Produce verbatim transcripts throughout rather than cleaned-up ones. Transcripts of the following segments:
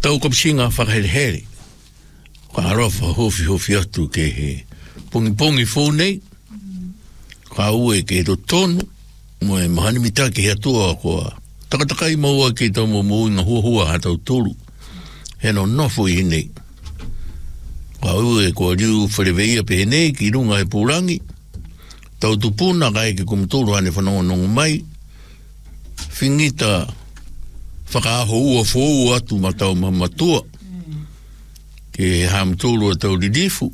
tau kapsinga whakahere. Ka arofa hofi hofi atu ke he pongi pongi fōnei. Ka ue ke to tonu. Mo e mahani mita ke he atua koa. Takatakai maua ke tau mo mo inga hua hua hatau tolu. He no nofo i nei. Ka ue koa riu whareweia pe nei ki runga e pūrangi. Tau tupuna kai ke kumutoro ane whanongonongo mai. Fingita whakaaho ua fōu atu matau mamatua. Ke hamutoro a tau ridifu.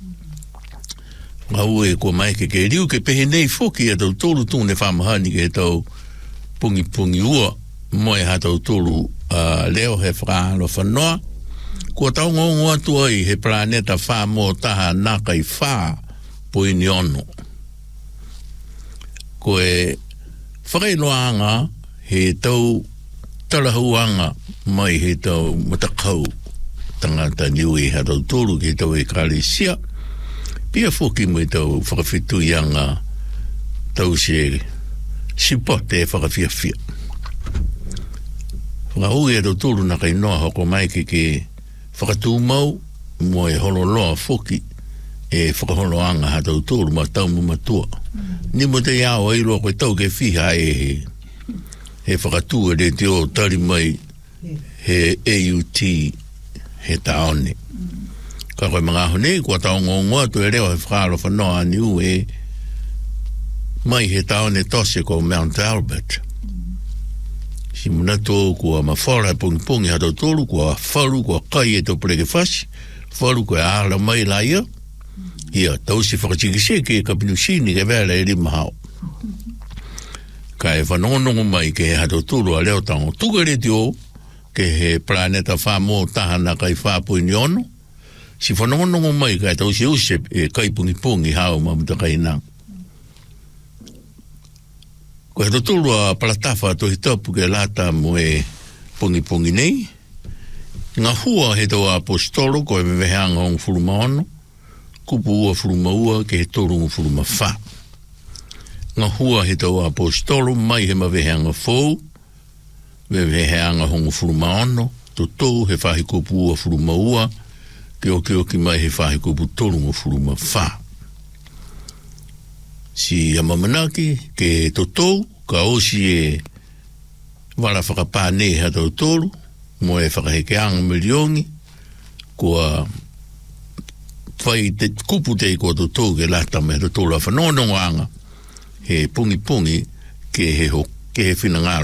Ngau e kua mai ke ke riu ke pehe nei foki a tau tolu tūne whamahani ke tau pungi pungi ua. Moe ha tau tolu uh, leo he whakaalo whanoa. Kua tau ngongo atu ai he planeta wha mō taha naka i wha po ini ono. Ko e whakailoanga he tau talahuanga mai he tau matakau tangata niui ha tau tolu ke tau e Kalesia. Pia foki mo i tau whakawhitu ianga tau se sipote e whakawhiawhia. Whakaui e tau tolu na kai noa hoko mai ke ke whakatū mau mo e hololoa foki e whakaholoanga ha tau tolu ma tau mu matua. Ni mo te iao ai roa koe tau ke whiha e he he whakatū e re te o tari mai he A U T he taone. Ka koe mga hone, kua tau ngongoa tu e reo he whakaro whanoa aniu e mai he taone tose ko Mount Albert. Si muna tō kua mawhara e pungi pungi hatau tolu, kua wharu, kua kai e tō preke whasi, wharu kua ala mai la ia, ia tau si whakachikise ke kapinu sini ke vera e rima hao. Ka e whanongonongo mai ke he hatau tolu a leo tango tukare te o, ke he planeta wha mō tahana kai wha puini ono, si whanongonongo mai kai tau si use e kai pungi pungi hao mamuta kai nang. Ko he totoro a palatafa to hi tapu ke lata mo e pungi pungi nei. Ngā hua he tau apostolo ko e me veheanga o ngufuruma ono, kupu ua furuma ua ke he toru ngufuruma wha. Ngā hua he tau apostolo mai he ma veheanga fōu, me veheanga ho ngufuruma ono, to tō he whahi kupu ua furuma ua, ke oki oki mai he whahi kupu toru ngufuruma wha. Si amamanaki ke totō ka osi e wala whakapāne ha tau tōru mo e whakahekeanga miliongi kua whai te kupu te kua totō ke lata me totōru a whanonongoanga he pungi pungi ke he ho ke he whinangaro